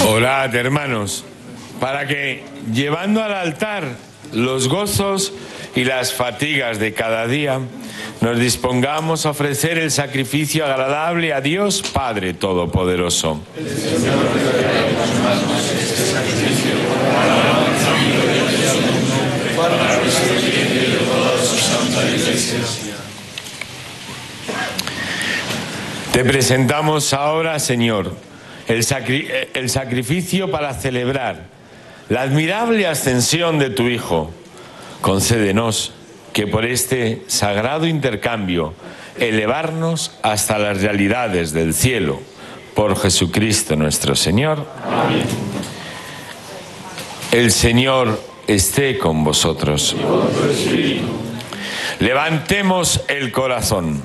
Orad, hermanos, para que, llevando al altar los gozos y las fatigas de cada día, nos dispongamos a ofrecer el sacrificio agradable a Dios Padre Todopoderoso. Te presentamos ahora, Señor, el sacrificio para celebrar la admirable ascensión de tu Hijo. Concédenos que por este sagrado intercambio elevarnos hasta las realidades del cielo. Por Jesucristo nuestro Señor. Amén. El Señor esté con vosotros. Y con tu espíritu. Levantemos el corazón.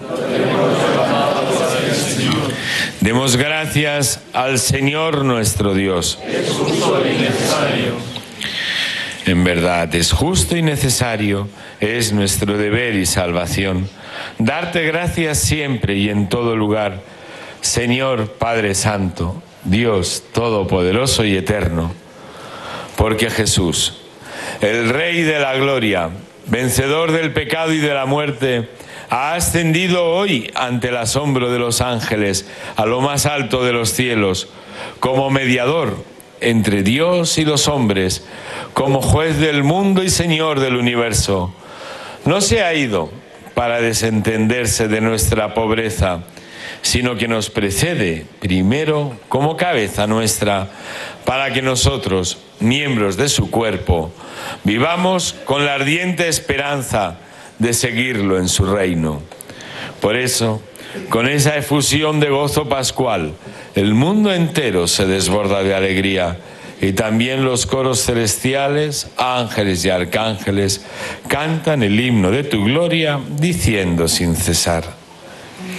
Demos gracias al Señor nuestro Dios. Es justo y necesario. En verdad, es justo y necesario, es nuestro deber y salvación, darte gracias siempre y en todo lugar, Señor Padre Santo, Dios Todopoderoso y Eterno, porque Jesús, el Rey de la Gloria, vencedor del pecado y de la muerte, ha ascendido hoy ante el asombro de los ángeles a lo más alto de los cielos, como mediador entre Dios y los hombres, como juez del mundo y Señor del universo. No se ha ido para desentenderse de nuestra pobreza, sino que nos precede primero como cabeza nuestra, para que nosotros, miembros de su cuerpo, vivamos con la ardiente esperanza de seguirlo en su reino. Por eso, con esa efusión de gozo pascual, el mundo entero se desborda de alegría, y también los coros celestiales, ángeles y arcángeles, cantan el himno de tu gloria, diciendo sin cesar: